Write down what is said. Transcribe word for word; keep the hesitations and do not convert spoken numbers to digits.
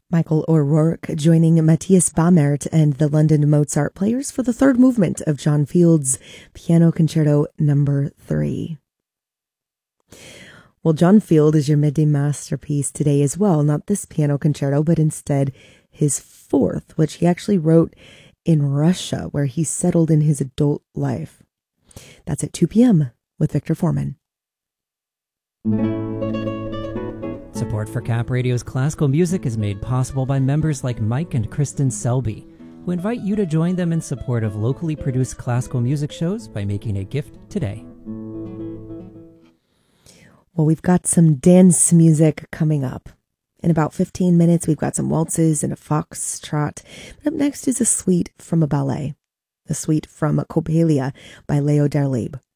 Michael O'Rourke joining Matthias Bamert and the London Mozart Players for the third movement of John Field's Piano Concerto number three. Well, John Field is your midday masterpiece today as well. Not this piano concerto, but instead his fourth, which he actually wrote in Russia, where he settled in his adult life. That's at two p.m. with Victor Foreman. Support for Cap Radio's classical music is made possible by members like Mike and Kristen Selby, who invite you to join them in support of locally produced classical music shows by making a gift today. Well, we've got some dance music coming up. In about fifteen minutes, we've got some waltzes and a foxtrot. But up next is a suite from a ballet, a suite from Coppelia by Leo Darlib.